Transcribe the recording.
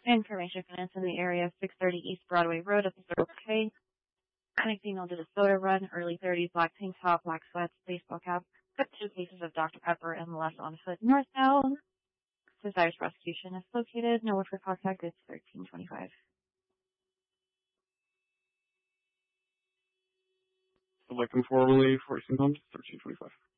Information finance in the area of 630 East Broadway Road at the Circle K. Connecting on to the soda run, early 30s, black tank top, black sweats, baseball cap, got 2 cases of Dr. Pepper and left on foot northbound. Desires prosecution is located. No for contact. It's 1325. Select informally for some 1325.